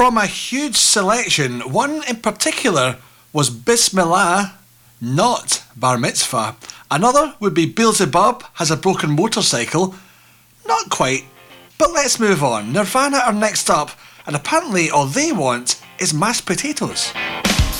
From a huge selection, one in particular was Bismillah, not Bar Mitzvah. Another would be Beelzebub has a broken motorcycle. Not quite, but let's move on. Nirvana are next up, and apparently all they want is mashed potatoes.